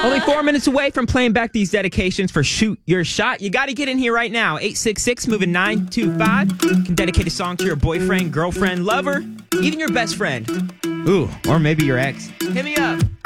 Only 4 minutes away from playing back these dedications for Shoot Your Shot. You got to get in here right now. 866 moving 925. You can dedicate a song to your boyfriend, girlfriend, lover, even your best friend. Ooh, or maybe your ex. Hit me up.